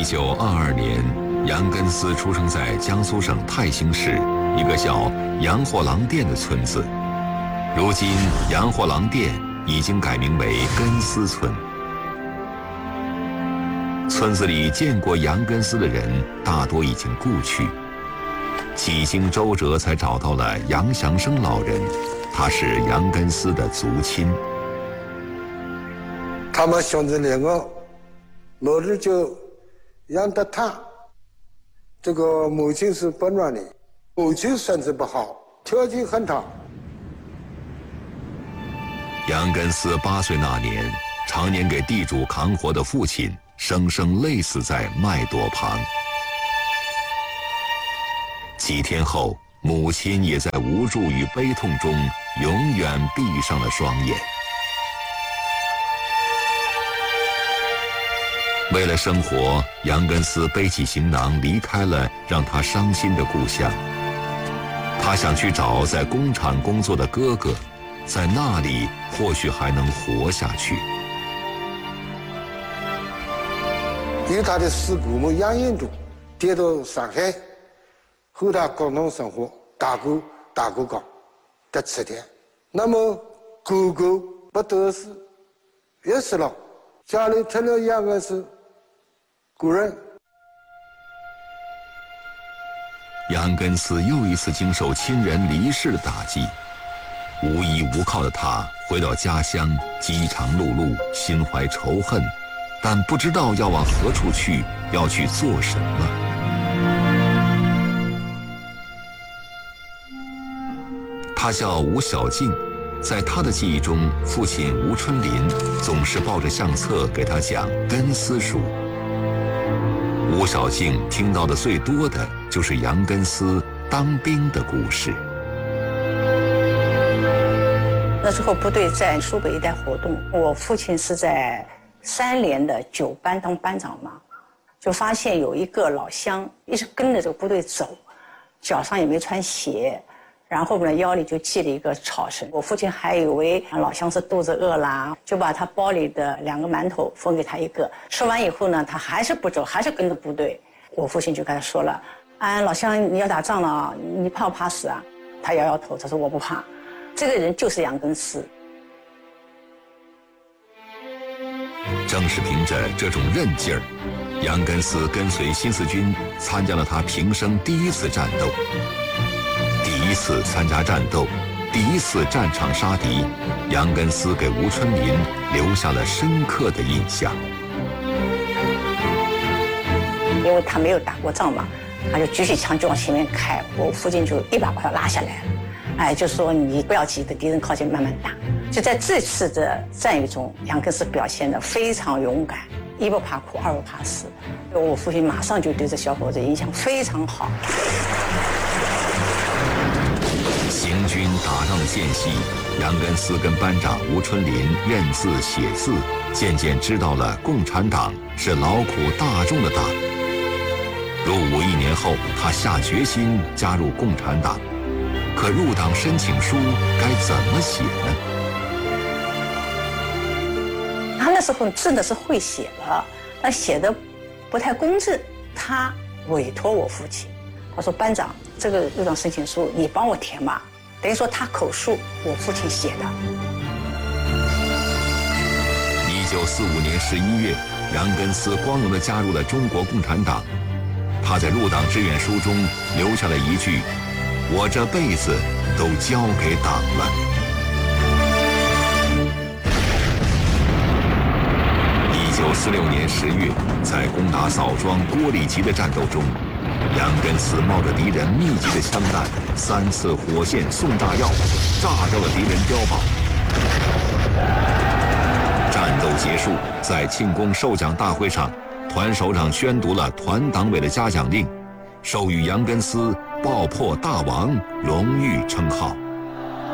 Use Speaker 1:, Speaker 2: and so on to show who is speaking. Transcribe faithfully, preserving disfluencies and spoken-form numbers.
Speaker 1: 九二二年，杨根思出生在江苏省泰兴市一个叫杨货郎店的村子。如今，杨货郎店已经改名为根思村。村子里见过杨根思的人大多已经故去，几经周折才找到了杨祥生老人，他是杨根思的族亲。
Speaker 2: 他们兄弟两个老日就养的他，这个母亲是本软的，母亲身体不好，条件很差。
Speaker 1: 杨根思八岁那年，常年给地主扛活的父亲生生累死在麦垛旁。几天后，母亲也在无助与悲痛中永远闭上了双眼。为了生活，杨根思背起行囊离开了让他伤心的故乡。他想去找在工厂工作的哥哥，在那里或许还能活下去。
Speaker 2: 因为他的师姑母杨延忠跌到上海，和他共同生活，打过打过工的吃点。那么哥哥不得势，也死了，家里成了杨根思孤人。
Speaker 1: 杨根思又一次经受亲人离世的打击，无依无靠的他回到家乡，饥肠辘辘，心怀仇恨，但不知道要往何处去，要去做什么。他叫吴小静，在他的记忆中，父亲吴春林总是抱着相册给他讲根思书。吴小静听到的最多的就是杨根思当兵的故事。
Speaker 3: 那时候部队在苏北一带活动，我父亲是在三连的九班当班长嘛，就发现有一个老乡一直跟着这个部队走，脚上也没穿鞋，然后呢腰里就系了一个草绳。我父亲还以为老乡是肚子饿啦，就把他包里的两个馒头分给他一个，吃完以后呢他还是不走，还是跟着部队。我父亲就跟他说了，啊老乡你要打仗了，你怕不怕死啊？他摇摇头，他说我不怕。这个人就是杨根思。
Speaker 1: 正是凭着这种韧劲儿，杨根思跟随新四军参加了他平生第一次战斗。第一次参加战斗，第一次战场杀敌，杨根思给吴春林留下了深刻的印象。
Speaker 3: 因为他没有打过仗嘛，他就举起枪就往前面开，我父亲就一把把他拉下来了。哎，就说你不要急，等敌人靠近慢慢打。就在这次的战役中，杨根思表现得非常勇敢，一不怕苦，二不怕死。我父亲马上就对这小伙子印象非常好。
Speaker 1: 行军打仗的间隙，杨根思跟班长吴春林认字写字，渐渐知道了共产党是劳苦大众的党。入伍一年后，他下决心加入共产党。可入党申请书该怎么写呢？
Speaker 3: 他那时候真的是会写了，但写的不太公正。他委托我父亲，他说班长，这个入党申请书你帮我填吧。等于说他口述我父亲写的。
Speaker 1: 一九四五年十一月，杨根思光荣地加入了中国共产党。他在入党志愿书中留下了一句：我这辈子都交给党了。一九四六年十月，在攻打枣庄、郭里集的战斗中，杨根思冒着敌人密集的枪弹，三次火线送炸药，炸掉了敌人碉堡。战斗结束，在庆功授奖大会上，团首长宣读了团党委的嘉奖令，授予杨根思爆破大王荣誉称号。